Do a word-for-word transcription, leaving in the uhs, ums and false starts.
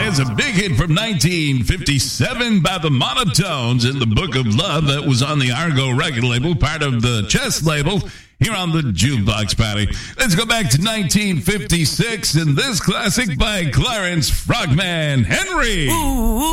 has a big hit from nineteen fifty-seven by the Monotones in the Book of Love that was on the Argo record label, part of the Chess label, here on the Jukebox Party. Let's go back to nineteen fifty-six and this classic by Clarence Frogman Henry. Ooh.